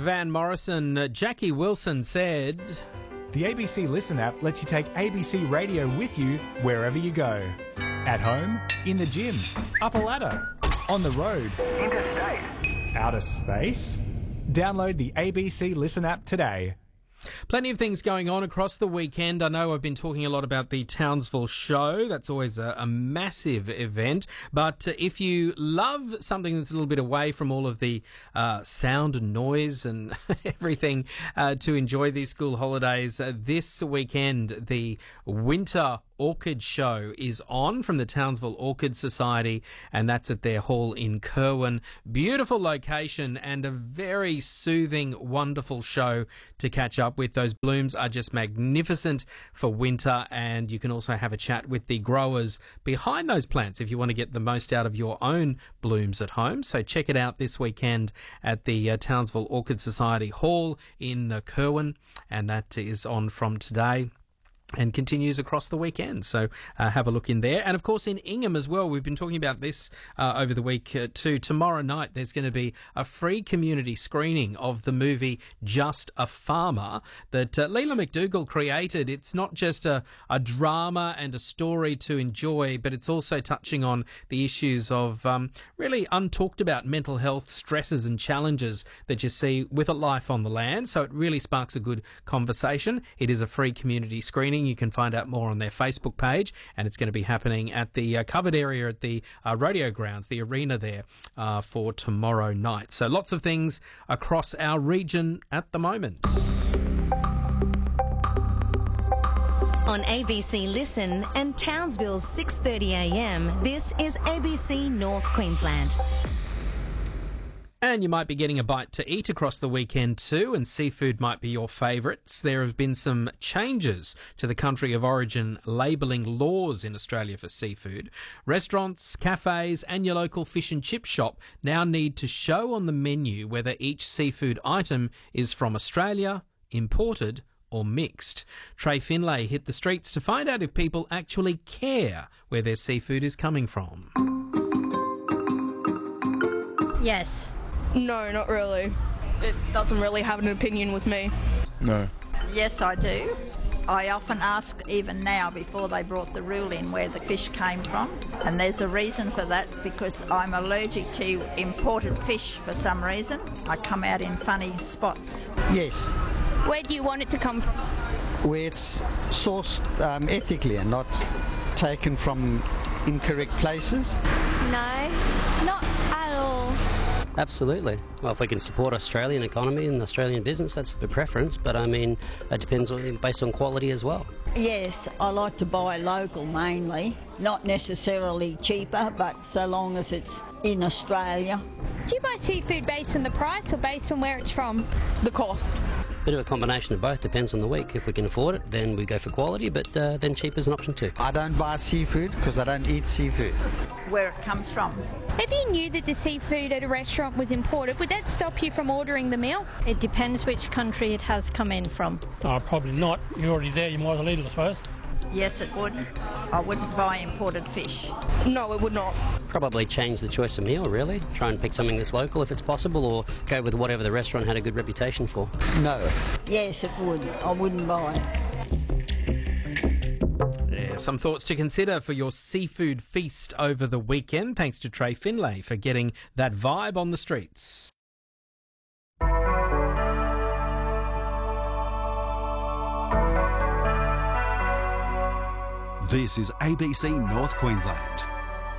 Van Morrison. Jackie Wilson said, The ABC Listen app lets you take ABC Radio with you wherever you go. At home, in the gym, up a ladder, on the road, interstate, outer space. Download the ABC Listen app today. Plenty of things going on across the weekend. I know I've been talking a lot about the Townsville show. That's always a massive event. But if you love something that's a little bit away from all of the sound and noise and everything to enjoy these school holidays, this weekend the Winter Orchid Show is on from the Townsville Orchid Society, and that's at their hall in Kerwin. Beautiful location and a very soothing, wonderful show to catch up with. Those blooms are just magnificent for winter, and you can also have a chat with the growers behind those plants if you want to get the most out of your own blooms at home. So check it out this weekend at the Townsville Orchid Society Hall in Kerwin, and that is on from today and continues across the weekend. So have a look in there. And of course in Ingham as well, we've been talking about this over the week too. Tomorrow night there's going to be a free community screening of the movie Just a Farmer that Leela McDougall created. It's not just a drama and a story to enjoy, but it's also touching on the issues of really untalked about mental health stresses and challenges that you see with a life on the land. So it really sparks a good conversation. It is a free community screening. You can find out more on their Facebook page, and it's going to be happening at the covered area at the rodeo grounds, the arena there, for tomorrow night. So lots of things across our region at the moment. On ABC Listen and Townsville's 6:30am, this is ABC North Queensland. And you might be getting a bite to eat across the weekend too, and seafood might be your favourites. There have been some changes to the country of origin labelling laws in Australia for seafood. Restaurants, cafes and your local fish and chip shop now need to show on the menu whether each seafood item is from Australia, imported or mixed. Trey Finlay hit the streets to find out if people actually care where their seafood is coming from. Yes. No, not really. It doesn't really have an opinion with me. No. Yes, I do. I often ask, even now, before they brought the rule in, where the fish came from. And there's a reason for that, because I'm allergic to imported fish for some reason. I come out in funny spots. Yes. Where do you want it to come from? Where it's sourced ethically and not taken from incorrect places. No, not at all. Absolutely. Well, if we can support Australian economy and Australian business, that's the preference. But I mean, it depends based on quality as well. Yes, I like to buy local mainly. Not necessarily cheaper, but so long as it's in Australia. Do you buy seafood based on the price or based on where it's from? The cost. Bit of a combination of both, depends on the week. If we can afford it, then we go for quality, but then cheap is an option too. I don't buy seafood because I don't eat seafood. Where it comes from. If you knew that the seafood at a restaurant was imported, would that stop you from ordering the meal? It depends which country it has come in from. Probably not. You're already there, you might as well eat it, I suppose. Yes, it would. I wouldn't buy imported fish. No, it would not. Probably change the choice of meal, really. Try and pick something that's local if it's possible, or go with whatever the restaurant had a good reputation for. No. Yes, it would. I wouldn't buy it. Yeah, some thoughts to consider for your seafood feast over the weekend. Thanks to Trey Finlay for getting that vibe on the streets. This is ABC North Queensland.